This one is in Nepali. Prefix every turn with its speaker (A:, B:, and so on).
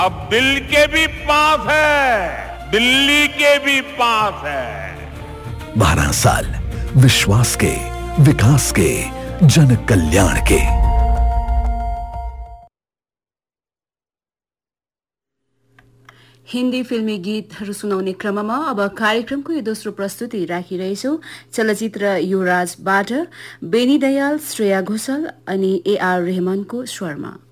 A: अब दिल के भी पास है, दिल्ली के भी पास है।
B: 12 साल विश्वास के, विकास के, जन कल्याण के।
C: हिन्दी फिल्मी गीतहरू सुनाउने क्रममा अब कार्यक्रमको यो दोस्रो प्रस्तुति राखिरहेछौं। चलचित्र युवराजबाट बेनी दयाल, श्रेया घोषाल अनि AR रहमानको स्वरमा।